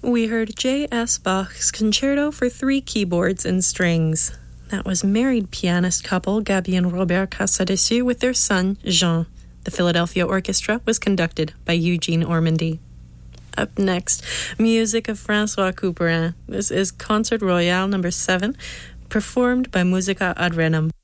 We heard J.S. Bach's Concerto for 3 keyboards and strings. That was married pianist couple Gaby and Robert Casadessus with their son, Jean. The Philadelphia Orchestra was conducted by Eugene Ormandy. Up next, music of François Couperin. This is Concert Royale No. 7, performed by Musica ad Renum.